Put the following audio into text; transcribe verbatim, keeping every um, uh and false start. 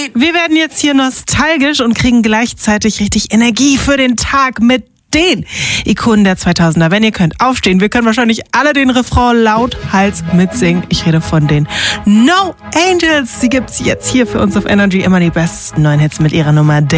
Wir werden jetzt hier nostalgisch und kriegen gleichzeitig richtig Energie für den Tag mit den Ikonen der zweitausender. Wenn ihr könnt, aufstehen. Wir können wahrscheinlich alle den Refrain lauthals mitsingen. Ich rede von den No Angels. Sie gibt's jetzt hier für uns auf Energy. Immer die besten neuen Hits mit ihrer Nummer